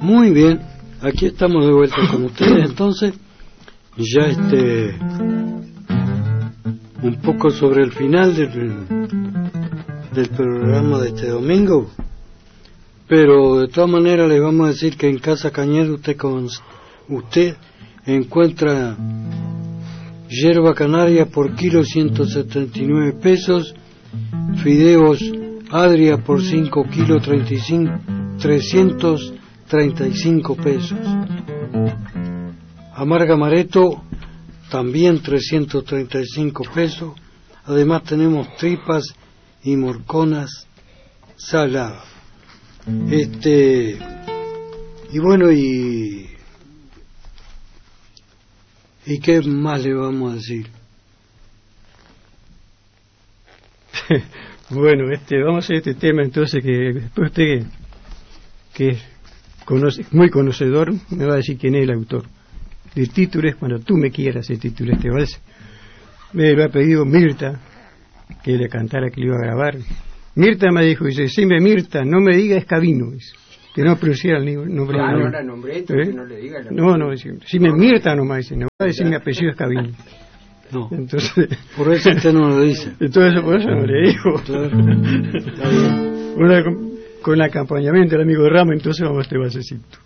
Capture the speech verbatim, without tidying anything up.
Muy bien, aquí estamos de vuelta con ustedes, entonces, ya este, un poco sobre el final del, del programa de este domingo, pero de todas maneras les vamos a decir que en Casa Cañedo usted, con, usted encuentra yerba canaria por kilo ciento setenta y nueve pesos, fideos Adria por cinco kilos treinta y cinco, trescientos treinta y cinco pesos. Amarga Amaretto también trescientos treinta y cinco pesos. Además tenemos tripas y morconas saladas. Este y bueno y y qué más le vamos a decir. Bueno, este, vamos a hacer este tema entonces, que después usted, que es conoce, muy conocedor, me va a decir quién es el autor. El título es Cuando tú me quieras, el título de este vals. Me lo ha pedido Mirta, que le cantara, que le iba a grabar. Mirta me dijo, dice, sí, me Mirta, no me diga Escabino, dice, que no pronunciara el nombre. Ah, no, no la nombré, entonces ¿eh? No le diga la No, no, dice, si me Mirta nomás, dice, no va a decir mi apellido Escabino. No, entonces, por eso usted no lo dice. Entonces por eso no le dijo. Claro. Está bien. Una, con, con el acompañamiento del amigo Ramos, entonces vamos a este basecito.